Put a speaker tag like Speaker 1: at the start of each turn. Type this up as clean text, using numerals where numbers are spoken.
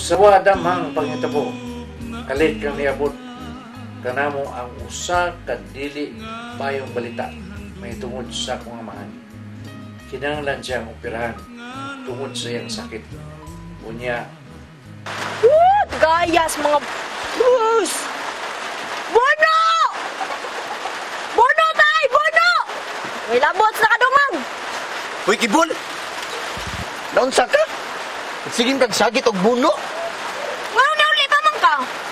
Speaker 1: Sa wadamang pangitabo, kalit kang niabot, kanamo ang usa ka dili mayong balita may tungod sa akong amahan. Kinahanglan siyang operahan tungod sa iyang sakit. Unya,
Speaker 2: Gayas mga bus! Bono! Bono tay! Bono! May labot sa kadumang!
Speaker 3: Uy, Kibol! Naunsa ka? Sige kang sagit og buno?
Speaker 2: Ngayon na uli pa man ka!